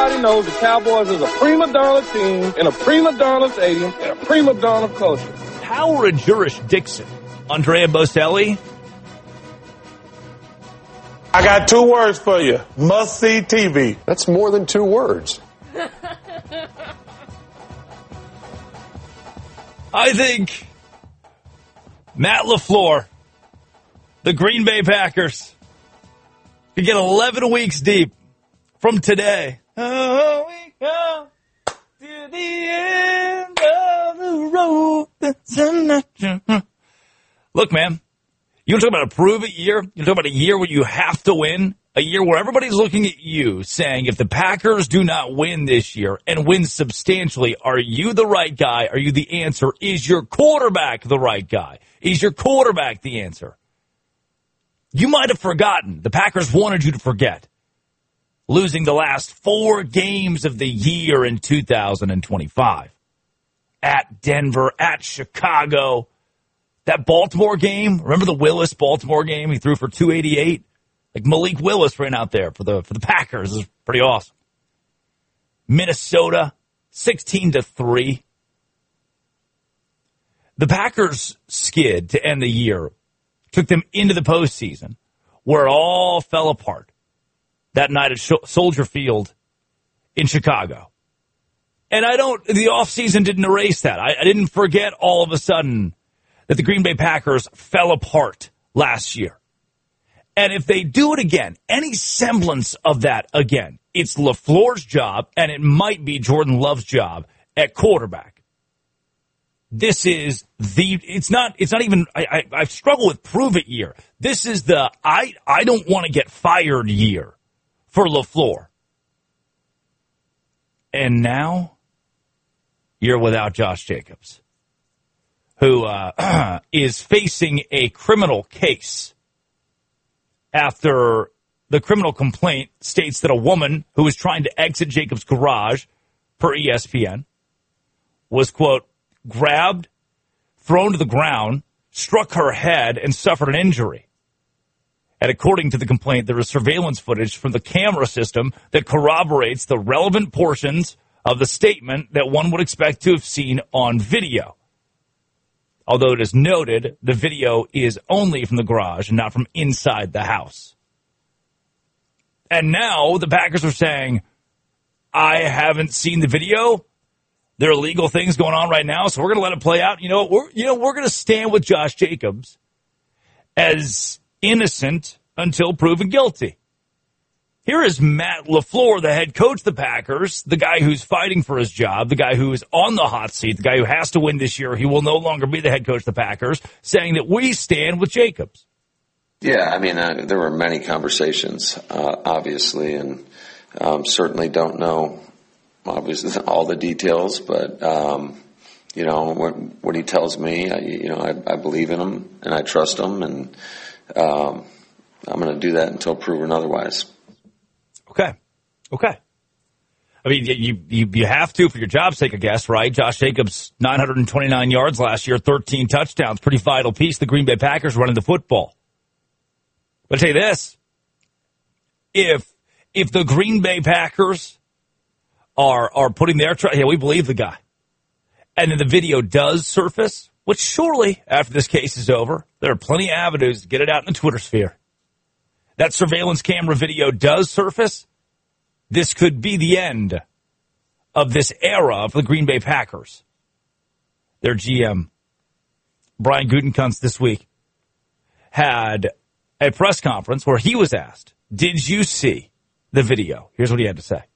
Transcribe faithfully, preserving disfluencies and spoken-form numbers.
everybody knows the Cowboys is a prima donna team in a prima donna stadium in a prima donna culture. Power and jurisdiction. Andrea Bocelli. I got two words for you. Must-see T V. That's more than two words. I think Matt LaFleur, the Green Bay Packers, could get eleven weeks deep from today. Oh, we go to the end of the road. Look, man, you want to talk about a prove-it year? You talk about a year where you have to win? A year where everybody's looking at you saying, if the Packers do not win this year and win substantially, are you the right guy? Are you the answer? Is your quarterback the right guy? Is your quarterback the answer? You might have forgotten. The Packers wanted you to forget. Losing the last four games of the year in two thousand twenty-five. At Denver, at Chicago. That Baltimore game, remember the Willis-Baltimore game? He threw for two eighty-eight. Like Malik Willis ran out there for the for the Packers. It was pretty awesome. Minnesota, sixteen to three. The Packers skid to end the year took them into the postseason, where it all fell apart that night at Soldier Field in Chicago. And I don't, the offseason didn't erase that. I, I didn't forget all of a sudden that the Green Bay Packers fell apart last year. And if they do it again, any semblance of that again, it's LaFleur's job, and it might be Jordan Love's job at quarterback. This is the, it's not, it's not even, I, I, I've struggled with prove it year. This is the, I, I don't want to get fired year for LaFleur. And now you're without Josh Jacobs, who uh, is facing a criminal case after the criminal complaint states that a woman who was trying to exit Jacobs' garage, per E S P N, was, quote, grabbed, thrown to the ground, struck her head, and suffered an injury. And according to the complaint, there is surveillance footage from the camera system that corroborates the relevant portions of the statement that one would expect to have seen on video. Although it is noted, the video is only from the garage and not from inside the house. And now the Packers are saying, I haven't seen the video. There are illegal things going on right now, so we're going to let it play out. You know, we're, you know, we're going to stand with Josh Jacobs as innocent until proven guilty. Here is Matt LaFleur, the head coach of the Packers, the guy who's fighting for his job, the guy who is on the hot seat, the guy who has to win this year. He will no longer be the head coach of the Packers, saying that we stand with Jacobs. Yeah, I mean, uh, there were many conversations, uh, obviously, and um, certainly don't know, obviously, all the details, but, um, you know, what, what he tells me, I, you know, I, I believe in him and I trust him, and um, I'm going to do that until proven otherwise. Okay. Okay. I mean, you, you you have to for your job's sake, I guess, right? Josh Jacobs, nine hundred twenty-nine yards last year, thirteen touchdowns, pretty vital piece. The Green Bay Packers running the football. But I'll tell you this, if if the Green Bay Packers are are putting their trust, yeah, we believe the guy, and then the video does surface, which surely after this case is over, there are plenty of avenues to get it out in the Twitter sphere. That surveillance camera video does surface, this could be the end of this era of the Green Bay Packers. Their G M, Brian Gutekunst, this week had a press conference where he was asked, did you see the video? Here's what he had to say.